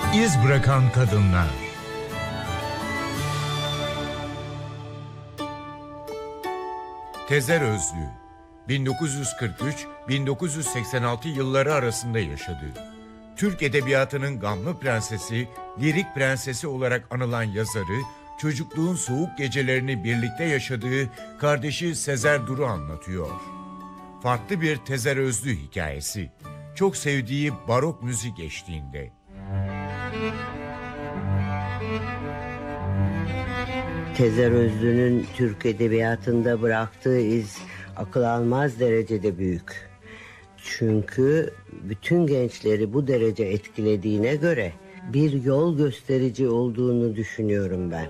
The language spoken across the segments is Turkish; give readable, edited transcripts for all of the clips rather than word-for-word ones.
İz bırakan kadınlar. Tezer Özlü 1943-1986 yılları arasında yaşadı. Türk edebiyatının gamlı prensesi, lirik prensesi olarak anılan yazarı, çocukluğun soğuk gecelerini birlikte yaşadığı kardeşi Sezer Dur'u anlatıyor. Farklı bir Tezer Özlü hikayesi, çok sevdiği barok müzik eşliğinde. Tezer Özlü'nün Türk edebiyatında bıraktığı iz akıl almaz derecede büyük. Çünkü bütün gençleri bu derece etkilediğine göre bir yol gösterici olduğunu düşünüyorum ben.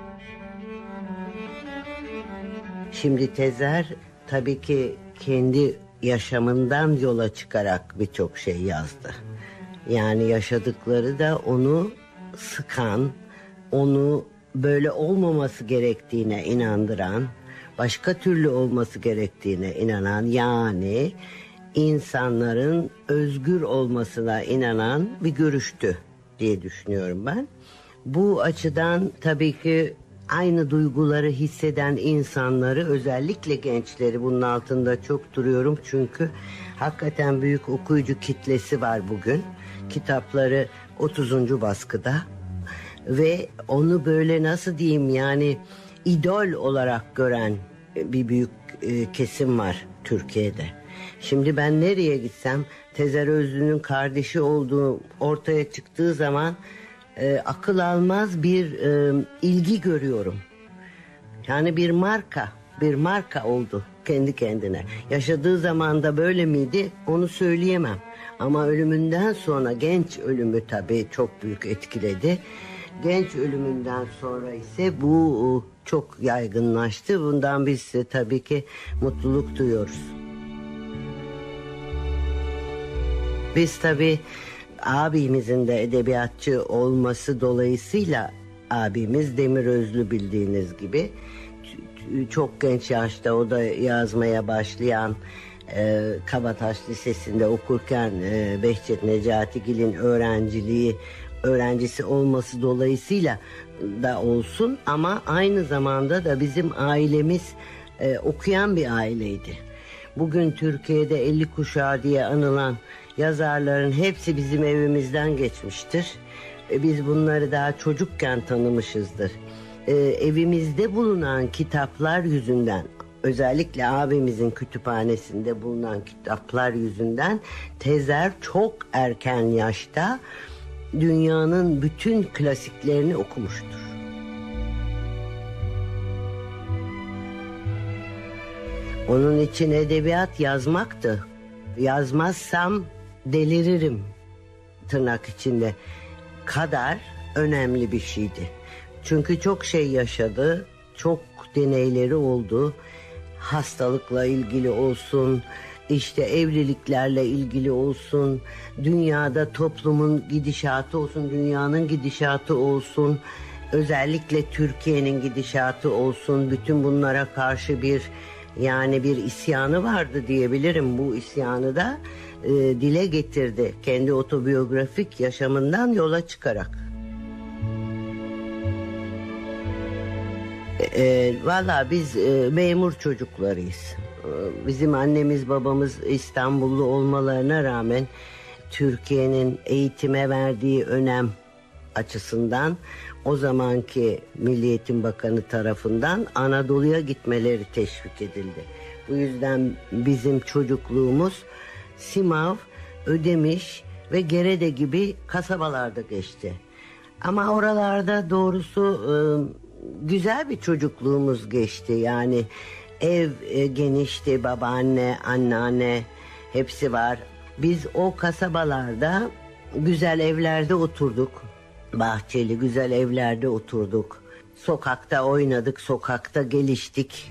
Şimdi Tezer tabii ki kendi yaşamından yola çıkarak birçok şey yazdı. Yani yaşadıkları da onu sıkan, onu böyle olmaması gerektiğine inandıran, başka türlü olması gerektiğine inanan, yani insanların özgür olmasına inanan bir görüştü diye düşünüyorum ben. Bu açıdan tabii ki aynı duyguları hisseden insanları, özellikle gençleri bunun altında çok duruyorum. Çünkü hakikaten büyük okuyucu kitlesi var bugün. Kitapları 30. baskıda. Ve onu böyle nasıl diyeyim, yani idol olarak gören bir büyük kesim var Türkiye'de. Şimdi ben nereye gitsem Tezer Özlü'nün kardeşi olduğu ortaya çıktığı zaman akıl almaz bir ilgi görüyorum. Yani bir marka oldu kendi kendine. Yaşadığı zamanda böyle miydi onu söyleyemem. Ama ölümünden sonra, genç ölümü tabii çok büyük etkiledi. Genç ölümünden sonra ise bu çok yaygınlaştı. Bundan biz tabii ki mutluluk duyuyoruz. Biz tabii abimizin de edebiyatçı olması dolayısıyla, abimiz Demir Özlü bildiğiniz gibi çok genç yaşta o da yazmaya başlayan, Kabataş Lisesi'nde okurken Behçet Necatigil'in öğrencisi olması dolayısıyla da olsun, ama aynı zamanda da bizim ailemiz okuyan bir aileydi. Bugün Türkiye'de 50 kuşağı diye anılan yazarların hepsi bizim evimizden geçmiştir. Biz bunları daha çocukken tanımışızdır. Evimizde bulunan kitaplar yüzünden, özellikle abimizin kütüphanesinde bulunan kitaplar yüzünden Tezer çok erken yaşta dünyanın bütün klasiklerini okumuştur. Onun için edebiyat yazmaktı. Yazmazsam deliririm tırnak içinde kadar önemli bir şeydi. Çünkü çok şey yaşadı, çok deneyleri oldu. Hastalıkla ilgili olsun, işte evliliklerle ilgili olsun, dünyada toplumun gidişatı olsun, dünyanın gidişatı olsun, özellikle Türkiye'nin gidişatı olsun, bütün bunlara karşı bir isyanı vardı diyebilirim. Bu isyanı da dile getirdi kendi otobiyografik yaşamından yola çıkarak. Valla biz memur çocuklarıyız. Bizim annemiz babamız İstanbullu olmalarına rağmen Türkiye'nin eğitime verdiği önem açısından o zamanki Milli Eğitim Bakanı tarafından Anadolu'ya gitmeleri teşvik edildi. Bu yüzden bizim çocukluğumuz Simav, Ödemiş ve Gerede gibi kasabalarda geçti. Ama oralarda doğrusu güzel bir çocukluğumuz geçti. Yani ev genişti, babaanne, anneanne hepsi var. Biz o kasabalarda güzel evlerde oturduk. Bahçeli güzel evlerde oturduk. Sokakta oynadık, sokakta geliştik.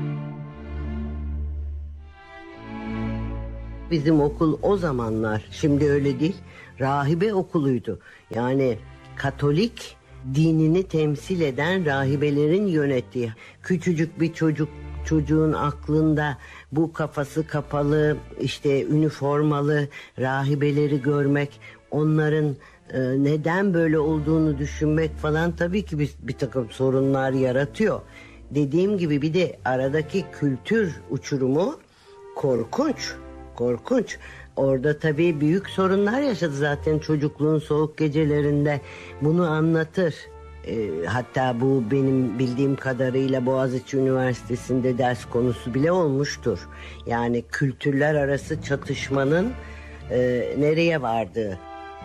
Bizim okul o zamanlar, şimdi öyle değil, rahibe okuluydu. Yani Katolik dinini temsil eden rahibelerin yönettiği. Küçücük bir çocuğun aklında bu kafası kapalı, işte üniformalı rahibeleri görmek onların neden böyle olduğunu düşünmek falan tabii ki bir takım sorunlar yaratıyor. Dediğim gibi bir de aradaki kültür uçurumu korkunç. Korkunç. Orada tabii büyük sorunlar yaşadı zaten çocukluğun soğuk gecelerinde. Bunu anlatır. Hatta bu benim bildiğim kadarıyla Boğaziçi Üniversitesi'nde ders konusu bile olmuştur. Yani kültürler arası çatışmanın nereye vardığı.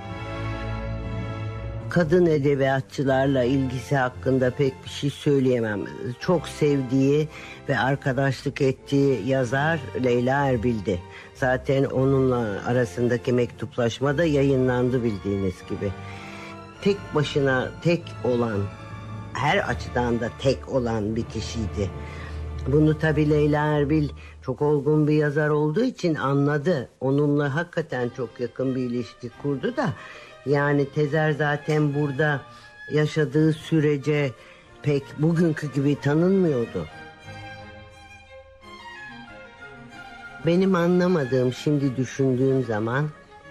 Kadın edebiyatçılarla ilgisi hakkında pek bir şey söyleyemem. Çok sevdiği ve arkadaşlık ettiği yazar Leyla Erbil'di. Zaten onunla arasındaki mektuplaşma da yayınlandı bildiğiniz gibi. Tek başına tek olan, her açıdan da tek olan bir kişiydi. Bunu tabii Leyla Erbil çok olgun bir yazar olduğu için anladı. Onunla hakikaten çok yakın bir ilişki kurdu da... Yani Tezer zaten burada yaşadığı sürece pek bugünkü gibi tanınmıyordu. Benim anlamadığım, şimdi düşündüğüm zaman,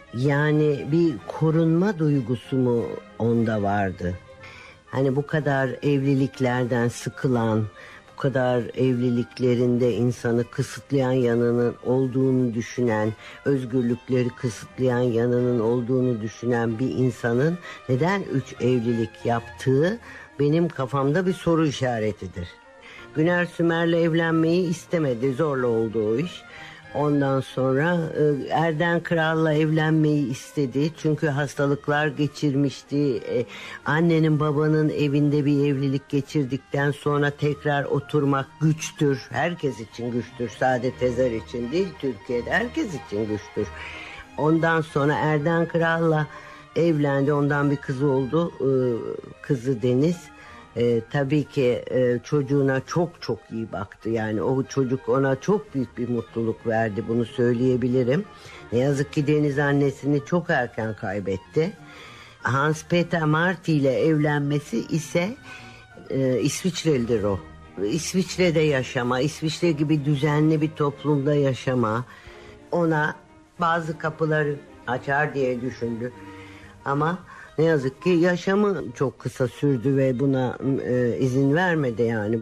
yani bir korunma duygusu mu onda vardı? Hani bu kadar evliliklerden sıkılan, bu kadar evliliklerinde insanı kısıtlayan yanının olduğunu düşünen, özgürlükleri kısıtlayan yanının olduğunu düşünen bir insanın neden 3 evlilik yaptığı benim kafamda bir soru işaretidir. Güner Sümer'le evlenmeyi istemedi, zorla oldu o iş. Ondan sonra Erden Kral'la evlenmeyi istedi. Çünkü hastalıklar geçirmişti. Annenin babanın evinde bir evlilik geçirdikten sonra tekrar oturmak güçtür. Herkes için güçtür. Sadece Tezer için değil, Türkiye'de herkes için güçtür. Ondan sonra Erden Kral'la evlendi. Ondan bir kızı oldu. Kızı Deniz. Tabii ki çocuğuna çok çok iyi baktı. Yani o çocuk ona çok büyük bir mutluluk verdi, bunu söyleyebilirim. Ne yazık ki Deniz annesini çok erken kaybetti. Hans Peter Marti ile evlenmesi ise İsviçrelidir o. İsviçre'de yaşama, İsviçre gibi düzenli bir toplumda yaşama ona bazı kapıları açar diye düşündü. Ama ne yazık ki yaşamı çok kısa sürdü ve buna izin vermedi yani.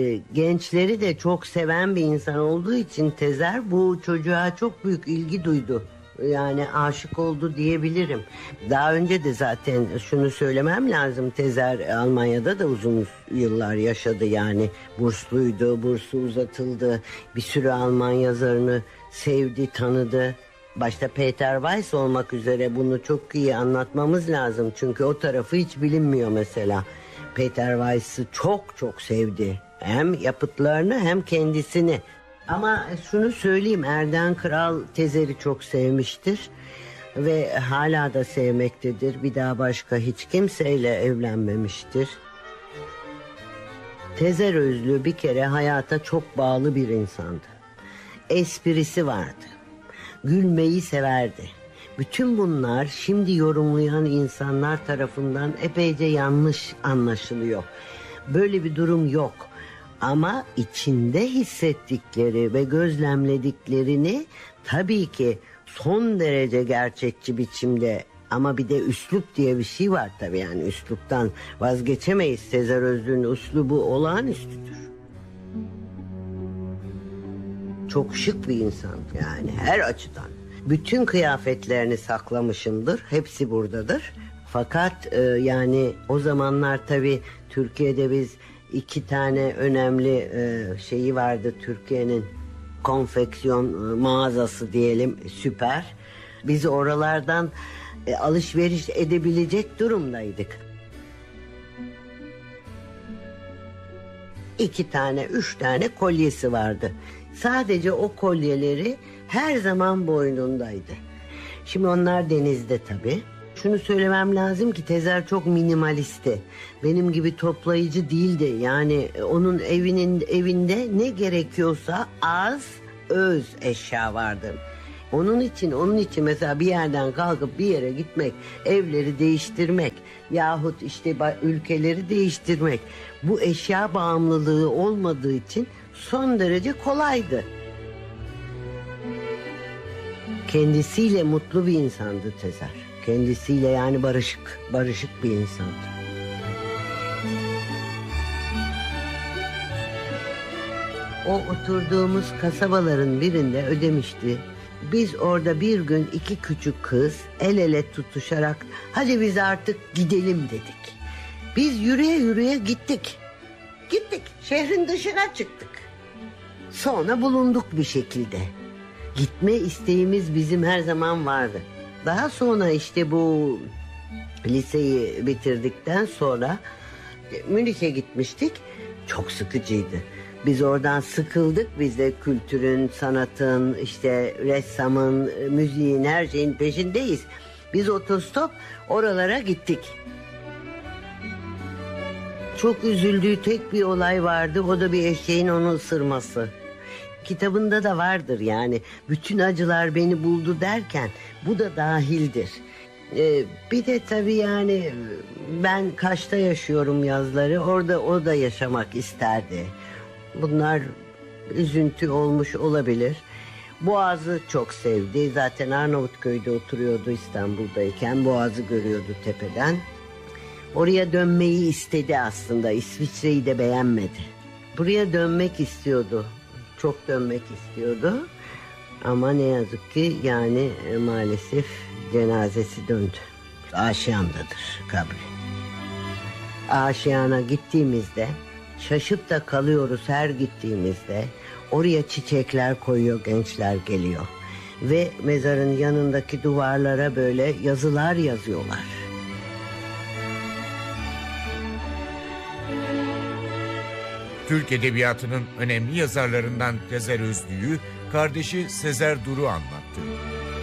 Gençleri de çok seven bir insan olduğu için Tezer bu çocuğa çok büyük ilgi duydu. Yani aşık oldu diyebilirim. Daha önce de zaten şunu söylemem lazım. Tezer Almanya'da da uzun yıllar yaşadı yani. Bursluydu, bursu uzatıldı. Bir sürü Alman yazarını sevdi, tanıdı. Başta Peter Weiss olmak üzere bunu çok iyi anlatmamız lazım. Çünkü o tarafı hiç bilinmiyor mesela. Peter Weiss'ı çok çok sevdi. Hem yapıtlarını hem kendisini. Ama şunu söyleyeyim, Erden Kral Tezer'i çok sevmiştir. Ve hala da sevmektedir. Bir daha başka hiç kimseyle evlenmemiştir. Tezer Özlü bir kere hayata çok bağlı bir insandı. Esprisi vardı. Gülmeyi severdi. Bütün bunlar şimdi yorumlayan insanlar tarafından epeyce yanlış anlaşılıyor. Böyle bir durum yok. Ama içinde hissettikleri ve gözlemlediklerini tabii ki son derece gerçekçi biçimde, ama bir de üslup diye bir şey var tabii, yani üsluptan vazgeçemeyiz. Tezer Özlü'nün üslubu olağanüstüdür. Çok şık bir insan yani her açıdan. Bütün kıyafetlerini saklamışımdır. Hepsi buradadır. Fakat yani o zamanlar tabii Türkiye'de biz 2 tane önemli şeyi vardı. Türkiye'nin konfeksiyon mağazası diyelim, Süper. Biz oralardan alışveriş edebilecek durumdaydık. 2 tane, 3 tane kolyesi vardı. Sadece o kolyeleri her zaman boynundaydı. Şimdi onlar Deniz'de tabii. Şunu söylemem lazım ki Tezer çok minimalistti. Benim gibi toplayıcı değildi. Yani onun evinde ne gerekiyorsa az, öz eşya vardı. Onun için mesela bir yerden kalkıp bir yere gitmek, evleri değiştirmek yahut işte ülkeleri değiştirmek, bu eşya bağımlılığı olmadığı için son derece kolaydı. Kendisiyle mutlu bir insandı Tezer. Kendisiyle yani barışık bir insandı. O oturduğumuz kasabaların birinde Ödemiş'ti. Biz orada bir gün iki küçük kız el ele tutuşarak hadi biz artık gidelim dedik. Biz yürüye yürüye gittik. Şehrin dışına çıktık. Sonra bulunduk bir şekilde. Gitme isteğimiz bizim her zaman vardı. Daha sonra işte bu liseyi bitirdikten sonra Münih'e gitmiştik. Çok sıkıcıydı. Biz oradan sıkıldık. Biz de kültürün, sanatın, işte ressamın, müziğin, her şeyin peşindeyiz. Biz otostop oralara gittik. Çok üzüldüğü tek bir olay vardı. O da bir eşeğin onu ısırması. Kitabında da vardır yani. Bütün acılar beni buldu derken bu da dahildir. Bir de tabii yani ben Kaş'ta yaşıyorum yazları. Orada o da yaşamak isterdi. Bunlar üzüntü olmuş olabilir. Boğaz'ı çok sevdi. Zaten Arnavutköy'de oturuyordu İstanbul'dayken. Boğaz'ı görüyordu tepeden. Oraya dönmeyi istedi aslında. İsviçre'yi de beğenmedi. Buraya dönmek istiyordu. Çok dönmek istiyordu. Ama ne yazık ki yani maalesef cenazesi döndü. Aşiyan'dadır kabri. Aşiyan'a gittiğimizde şaşıp da kalıyoruz her gittiğimizde. Oraya çiçekler koyuyor, gençler geliyor. Ve mezarın yanındaki duvarlara böyle yazılar yazıyorlar. Türk Edebiyatı'nın önemli yazarlarından Tezer Özlü'yü kardeşi Sezer Dur'u anlattı.